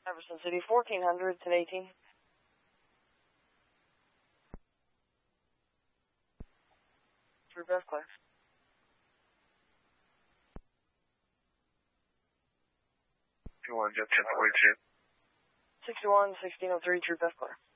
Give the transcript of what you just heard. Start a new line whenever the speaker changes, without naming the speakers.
Jefferson City, 1400 to 18. Troop F clear.
21, jet 1042.
61, 1603, Troop F clear.